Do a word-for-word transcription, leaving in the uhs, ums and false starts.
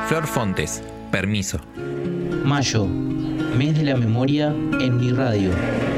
Flor Fontes, permiso. Mayo, mes de la memoria en mi radio.